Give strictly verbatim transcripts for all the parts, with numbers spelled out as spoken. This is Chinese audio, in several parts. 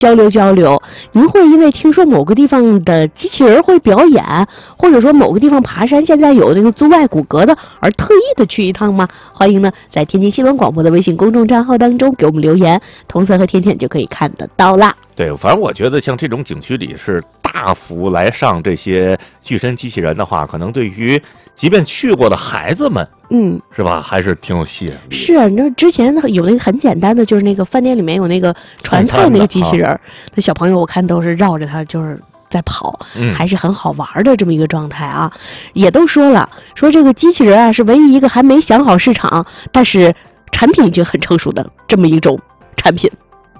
交流交流。您会因为听说某个地方的机器人会表演，或者说某个地方爬山现在有那个足外骨骼的，而特意的去一趟吗？欢迎呢在天津新闻广播的微信公众账号当中给我们留言，童色和甜甜就可以看得到啦。 对，反正我觉得像这种景区里是大幅来上这些巨身机器人的话，可能对于即便去过的孩子们， 嗯， 是吧，还是挺有吸引力。 是啊，你知道之前有那个很简单的，就是那个饭店里面有那个传菜那个机器人，那、啊、小朋友我看都是绕着它就是在跑、嗯，还是很好玩的这么一个状态啊。也都说了，说这个机器人啊是唯一一个还没想好市场，但是产品已经很成熟的这么一种产品。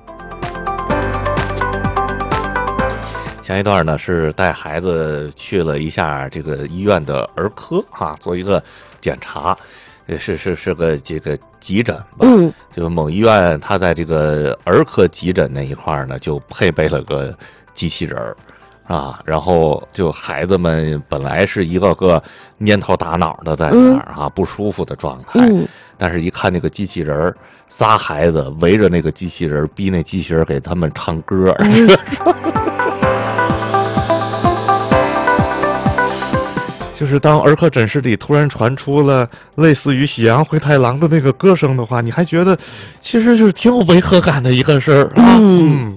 前一段呢是带孩子去了一下这个医院的儿科哈、啊，做一个检查，是是是个这个急诊吧， 嗯， 就某医院他在这个儿科急诊那一块呢就配备了个机器人儿啊，然后就孩子们本来是一个个蔫头打脑的在那儿啊、嗯、不舒服的状态、嗯，但是一看那个机器人儿，仨孩子围着那个机器人，逼那机器人给他们唱歌。嗯就是当儿科诊室里突然传出了类似于喜羊灰太狼的那个歌声的话，你还觉得其实是挺有违和感的一个事儿啊。嗯。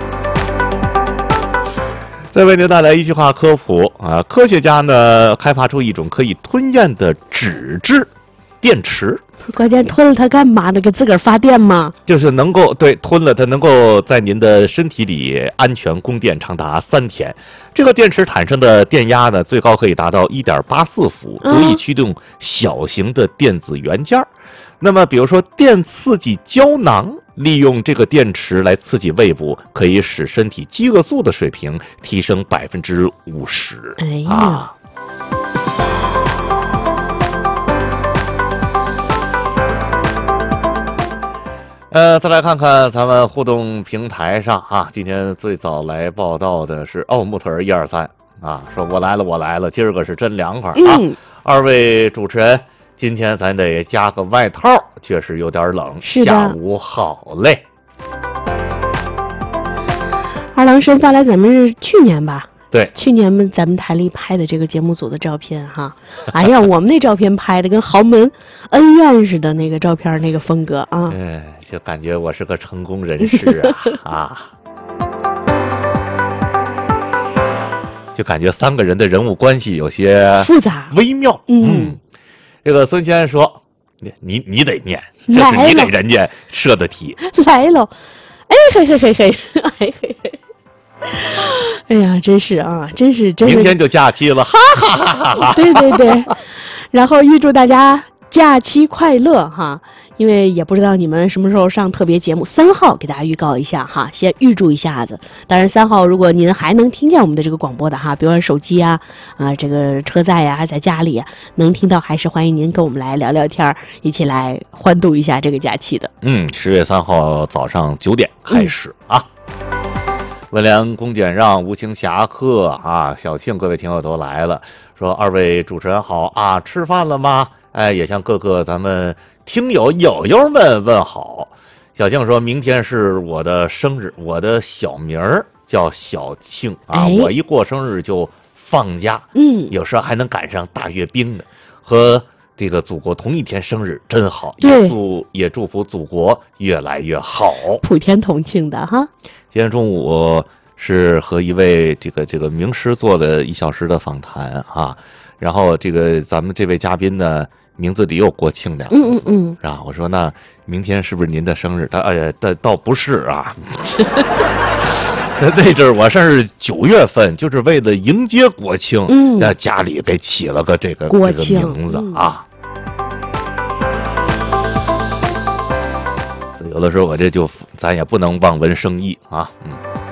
再为您带来一句话科普啊，科学家呢开发出一种可以吞咽的纸质电池。 关键吞了它干嘛呢？给自个儿发电吗？ 就是能够对吞了它，能够在您的身体里安全供电长达三天。这个电池产生的电压呢，最高可以达到 一点八四伏，足以驱动小型的电子元件、嗯、那么比如说电刺激胶囊，利用这个电池来刺激胃部，可以使身体饥饿素的水平提升百分之五十。 哎呀、 啊呃，再来看看咱们互动平台上啊，今天最早来报道的是哦，木头人一二三啊，说我来了，我来了，今儿个是真凉快啊、嗯！二位主持人，今天咱得加个外套，确实有点冷，下午好嘞。 二郎神发来咱们是去年吧？ 对， 去年咱们台里拍的这个节目组的照片哈，哎呀，我们那照片拍的跟豪门恩怨似的那个照片那个风格啊， 哎，就感觉我是个成功人士啊啊，就感觉三个人的人物关系有些复杂微妙。嗯，嗯这个孙先生说，你你你得念，这是你给人家设的题。 来喽，哎嘿嘿嘿嘿，哎嘿嘿。哎呀，真是啊，真是真是， 明天就假期了，哈哈哈哈哈！ 对对对，然后预祝大家假期快乐哈！因为也不知道你们什么时候上特别节目，三号给大家预告一下哈，先预祝一下子。当然，三号如果您还能听见我们的这个广播的哈，比如说手机啊啊这个车载呀、啊，还在家里、啊、能听到，还是欢迎您跟我们来聊聊天，一起来欢度一下这个假期的。 嗯，十月三号早上九点开始、嗯、啊。温良恭俭让，无情侠客啊！小庆，各位听友都来了，说二位主持人好啊，吃饭了吗？哎，也向各个咱们听友友友们问好。小庆说，明天是我的生日，我的小名儿叫小庆啊、哎，我一过生日就放假， 嗯， 有时候还能赶上大阅兵呢，和这个祖国同一天生日真好，也祝也祝福祖国越来越好， 普天同庆的哈。 今天中午是和一位这个这个名师做了一小时的访谈啊，然后这个咱们这位嘉宾呢名字里有国庆两个字， 嗯嗯嗯， 啊，我说那明天是不是您的生日？他哎呀，但倒不是啊，那阵儿我生日九月份，就是为了迎接国庆， 嗯， 在家里给起了个这个国庆、 这个名字啊。嗯、有的时候我这就咱也不能望文生义啊，嗯。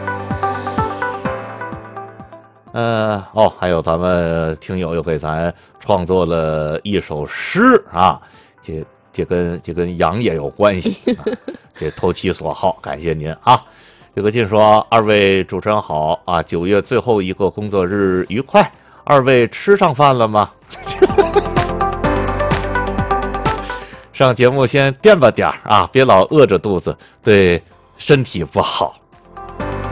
呃哦，还有咱们听友又给咱创作了一首诗啊，这这跟这跟羊也有关系，啊、这投其所好，感谢您啊。这个进说，二位主持人好啊，九月最后一个工作日愉快，二位吃上饭了吗？上节目先垫吧点儿啊，别老饿着肚子，对身体不好。